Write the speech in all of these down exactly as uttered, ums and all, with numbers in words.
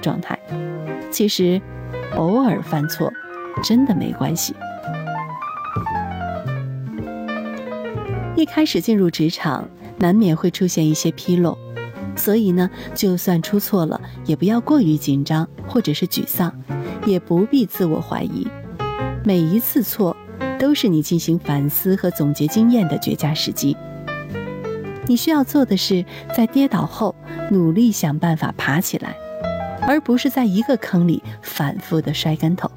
状态。其实偶尔犯错真的没关系。一开始进入职场，难免会出现一些纰漏，所以呢，就算出错了，也不要过于紧张或者是沮丧，也不必自我怀疑。每一次错都是你进行反思和总结经验的绝佳时机。你需要做的是，在跌倒后努力想办法爬起来，而不是在一个坑里反复的摔跟头。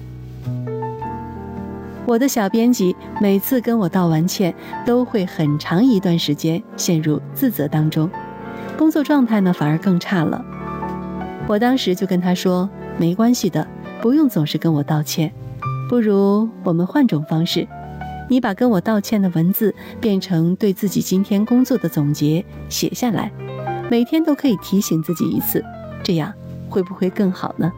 我的小编辑每次跟我道完歉，都会很长一段时间陷入自责当中，工作状态呢反而更差了。我当时就跟他说，没关系的，不用总是跟我道歉，不如我们换种方式，你把跟我道歉的文字变成对自己今天工作的总结，写下来，每天都可以提醒自己一次，这样会不会更好呢？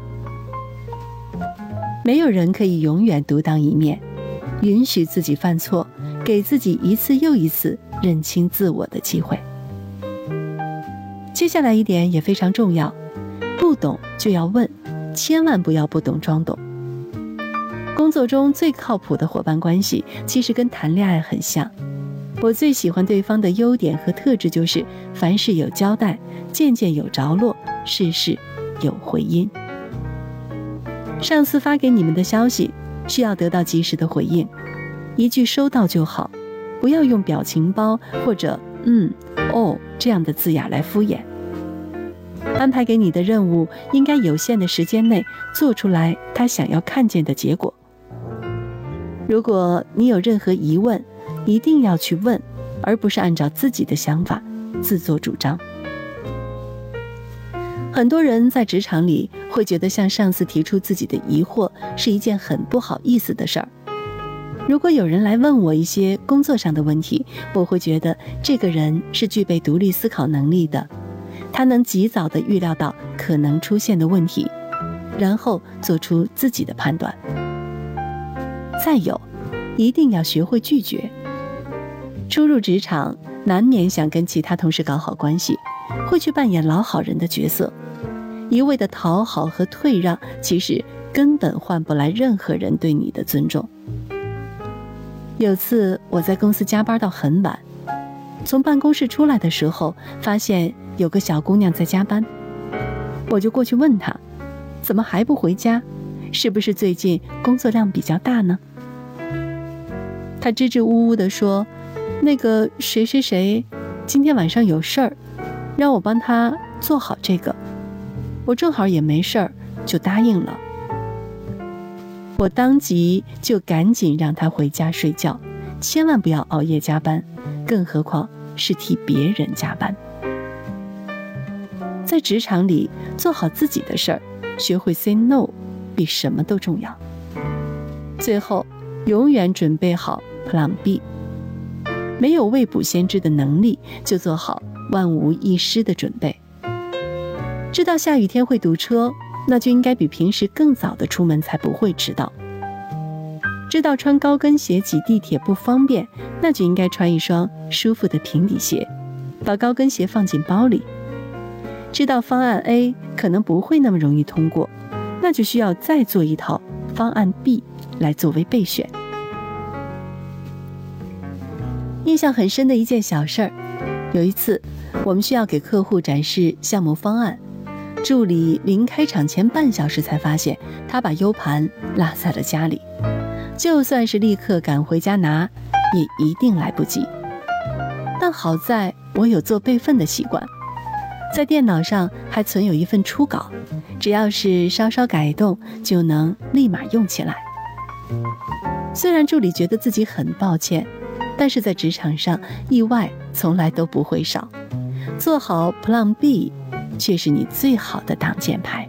没有人可以永远独当一面，允许自己犯错，给自己一次又一次认清自我的机会。接下来一点也非常重要，不懂就要问，千万不要不懂装懂。工作中最靠谱的伙伴关系，其实跟谈恋爱很像。我最喜欢对方的优点和特质就是凡事有交代，件件有着落，事事有回音。上司发给你们的消息需要得到及时的回应，一句收到就好，不要用表情包或者嗯哦这样的字眼来敷衍。安排给你的任务应该有限的时间内做出来他想要看见的结果。如果你有任何疑问，一定要去问，而不是按照自己的想法自作主张。很多人在职场里会觉得向上司提出自己的疑惑是一件很不好意思的事儿。如果有人来问我一些工作上的问题，我会觉得这个人是具备独立思考能力的，他能及早地预料到可能出现的问题，然后做出自己的判断。再有，一定要学会拒绝。初入职场，难免想跟其他同事搞好关系，会去扮演老好人的角色，一味的讨好和退让，其实根本换不来任何人对你的尊重。有次我在公司加班到很晚，从办公室出来的时候，发现有个小姑娘在加班，我就过去问她，怎么还不回家？是不是最近工作量比较大呢？她支支吾吾地说，那个谁谁谁今天晚上有事儿，让我帮他做好这个，我正好也没事儿，就答应了。我当即就赶紧让他回家睡觉，千万不要熬夜加班，更何况是替别人加班。在职场里，做好自己的事儿，学会 say no 比什么都重要。最后，永远准备好 plan B， 没有未卜先知的能力，就做好万无一失的准备。知道下雨天会堵车，那就应该比平时更早的出门，才不会迟到。知道穿高跟鞋挤地铁不方便，那就应该穿一双舒服的平底鞋，把高跟鞋放进包里。知道方案 A 可能不会那么容易通过，那就需要再做一套方案 B 来作为备选。印象很深的一件小事儿，有一次我们需要给客户展示项目方案，助理临开场前半小时才发现他把 U 盘落在了家里，就算是立刻赶回家拿，也一定来不及。但好在我有做备份的习惯，在电脑上还存有一份初稿，只要是稍稍改动就能立马用起来。虽然助理觉得自己很抱歉，但是在职场上意外从来都不会少，做好 Plan B 却是你最好的挡箭牌。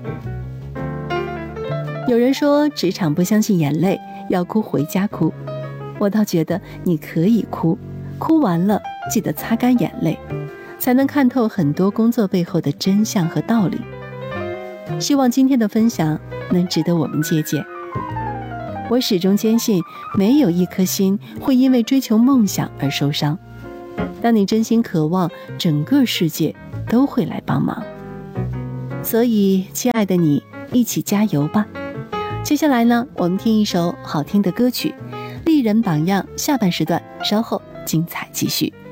有人说职场不相信眼泪，要哭回家哭，我倒觉得你可以哭，哭完了记得擦干眼泪，才能看透很多工作背后的真相和道理。希望今天的分享能值得我们借鉴。我始终坚信，没有一颗心会因为追求梦想而受伤。当你真心渴望，整个世界都会来帮忙。 所以，亲爱的你，一起加油吧。接下来呢，我们听一首好听的歌曲，丽人榜样下半时段稍后精彩继续。